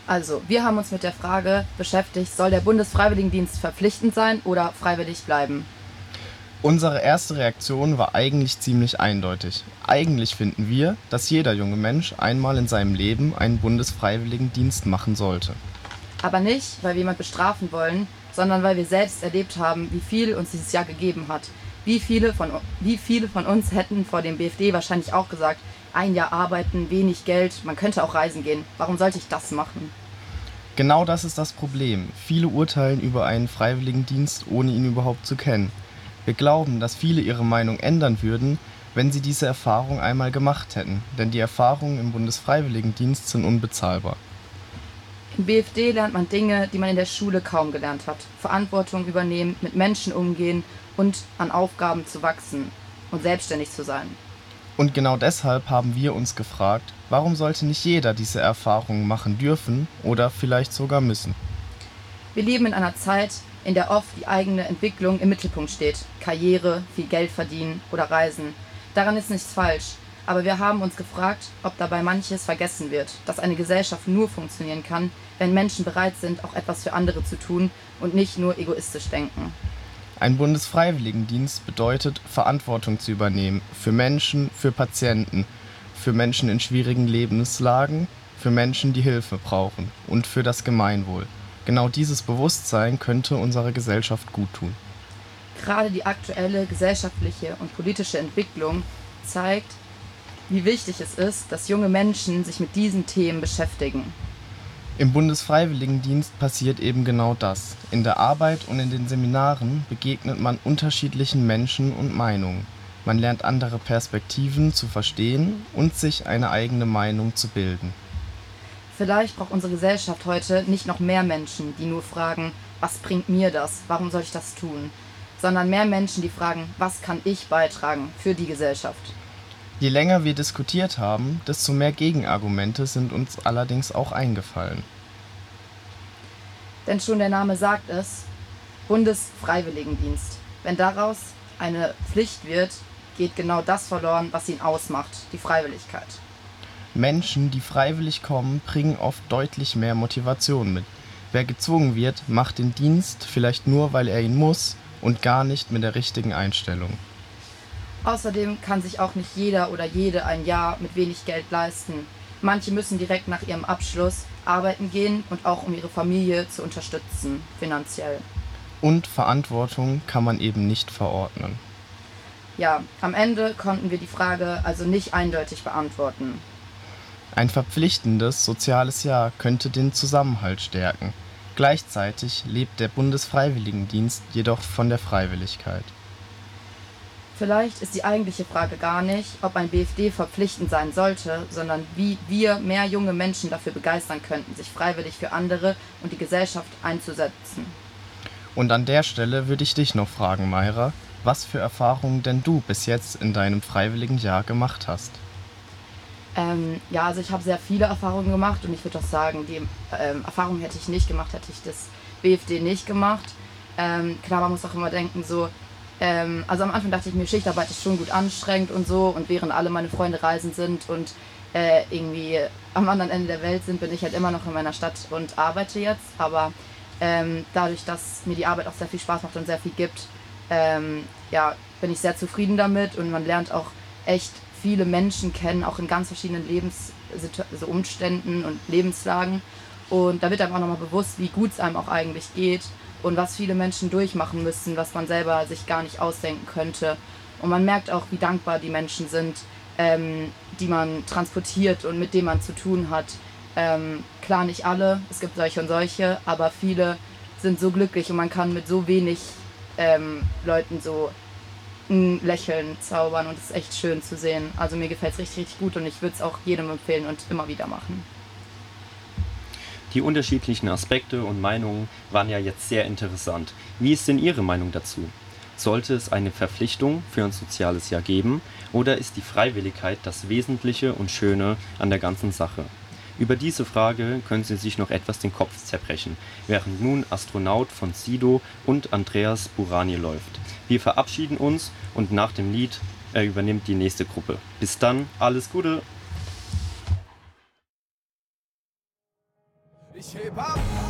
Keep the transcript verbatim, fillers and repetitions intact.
Also, wir haben uns mit der Frage beschäftigt, soll der Bundesfreiwilligendienst verpflichtend sein oder freiwillig bleiben? Unsere erste Reaktion war eigentlich ziemlich eindeutig. Eigentlich finden wir, dass jeder junge Mensch einmal in seinem Leben einen Bundesfreiwilligendienst machen sollte. Aber nicht, weil wir jemand bestrafen wollen, sondern weil wir selbst erlebt haben, wie viel uns dieses Jahr gegeben hat. Wie viele von, wie viele von uns hätten vor dem B F D wahrscheinlich auch gesagt, ein Jahr arbeiten, wenig Geld, man könnte auch reisen gehen. Warum sollte ich das machen? Genau das ist das Problem. Viele urteilen über einen Freiwilligendienst, ohne ihn überhaupt zu kennen. Wir glauben, dass viele ihre Meinung ändern würden, wenn sie diese Erfahrung einmal gemacht hätten, denn die Erfahrungen im Bundesfreiwilligendienst sind unbezahlbar. Im B F D lernt man Dinge, die man in der Schule kaum gelernt hat. Verantwortung übernehmen, mit Menschen umgehen und an Aufgaben zu wachsen und selbstständig zu sein. Und genau deshalb haben wir uns gefragt, warum sollte nicht jeder diese Erfahrungen machen dürfen oder vielleicht sogar müssen? Wir leben in einer Zeit, in der oft die eigene Entwicklung im Mittelpunkt steht. Karriere, viel Geld verdienen oder reisen. Daran ist nichts falsch. Aber wir haben uns gefragt, ob dabei manches vergessen wird, dass eine Gesellschaft nur funktionieren kann, wenn Menschen bereit sind, auch etwas für andere zu tun und nicht nur egoistisch denken. Ein Bundesfreiwilligendienst bedeutet, Verantwortung zu übernehmen für Menschen, für Patienten, für Menschen in schwierigen Lebenslagen, für Menschen, die Hilfe brauchen und für das Gemeinwohl. Genau dieses Bewusstsein könnte unserer Gesellschaft guttun. Gerade die aktuelle gesellschaftliche und politische Entwicklung zeigt, wie wichtig es ist, dass junge Menschen sich mit diesen Themen beschäftigen. Im Bundesfreiwilligendienst passiert eben genau das. In der Arbeit und in den Seminaren begegnet man unterschiedlichen Menschen und Meinungen. Man lernt andere Perspektiven zu verstehen und sich eine eigene Meinung zu bilden. Vielleicht braucht unsere Gesellschaft heute nicht noch mehr Menschen, die nur fragen, was bringt mir das, warum soll ich das tun, sondern mehr Menschen, die fragen, was kann ich beitragen für die Gesellschaft. Je länger wir diskutiert haben, desto mehr Gegenargumente sind uns allerdings auch eingefallen. Denn schon der Name sagt es, Bundesfreiwilligendienst. Wenn daraus eine Pflicht wird, geht genau das verloren, was ihn ausmacht, die Freiwilligkeit. Menschen, die freiwillig kommen, bringen oft deutlich mehr Motivation mit. Wer gezwungen wird, macht den Dienst vielleicht nur, weil er ihn muss und gar nicht mit der richtigen Einstellung. Außerdem kann sich auch nicht jeder oder jede ein Jahr mit wenig Geld leisten. Manche müssen direkt nach ihrem Abschluss arbeiten gehen und auch um ihre Familie zu unterstützen, finanziell. Und Verantwortung kann man eben nicht verordnen. Ja, am Ende konnten wir die Frage also nicht eindeutig beantworten. Ein verpflichtendes soziales Jahr könnte den Zusammenhalt stärken. Gleichzeitig lebt der Bundesfreiwilligendienst jedoch von der Freiwilligkeit. Vielleicht ist die eigentliche Frage gar nicht, ob ein B F D verpflichtend sein sollte, sondern wie wir mehr junge Menschen dafür begeistern könnten, sich freiwillig für andere und die Gesellschaft einzusetzen. Und an der Stelle würde ich dich noch fragen, Mayra, was für Erfahrungen denn du bis jetzt in deinem freiwilligen Jahr gemacht hast? Ähm, ja, also ich habe sehr viele Erfahrungen gemacht und ich würde auch sagen, die ähm, Erfahrungen hätte ich nicht gemacht, hätte ich das B F D nicht gemacht. Ähm, klar, man muss auch immer denken, so, ähm, also am Anfang dachte ich mir, Schichtarbeit ist schon gut anstrengend und so, und während alle meine Freunde reisen sind und äh, irgendwie am anderen Ende der Welt sind, bin ich halt immer noch in meiner Stadt und arbeite jetzt, aber ähm, dadurch, dass mir die Arbeit auch sehr viel Spaß macht und sehr viel gibt, ähm, ja, bin ich sehr zufrieden damit, und man lernt auch echt viele Menschen kennen, auch in ganz verschiedenen Lebensumständen und Lebenslagen. Und da wird einem auch nochmal bewusst, wie gut es einem auch eigentlich geht und was viele Menschen durchmachen müssen, was man selber sich gar nicht ausdenken könnte. Und man merkt auch, wie dankbar die Menschen sind, ähm, die man transportiert und mit denen man zu tun hat. Ähm, klar, nicht alle, es gibt solche und solche, aber viele sind so glücklich und man kann mit so wenig ähm, Leuten so ein Lächeln zaubern, und es ist echt schön zu sehen. Also mir gefällt es richtig, richtig gut, und ich würde es auch jedem empfehlen und immer wieder machen. Die unterschiedlichen Aspekte und Meinungen waren ja jetzt sehr interessant. Wie ist denn Ihre Meinung dazu? Sollte es eine Verpflichtung für ein soziales Jahr geben, oder ist die Freiwilligkeit das Wesentliche und Schöne an der ganzen Sache? Über diese Frage können Sie sich noch etwas den Kopf zerbrechen, während nun Astronaut von Sido und Andreas Burani läuft. Wir verabschieden uns und nach dem Lied äh, übernimmt die nächste Gruppe. Bis dann, alles Gute! Ich heb ab.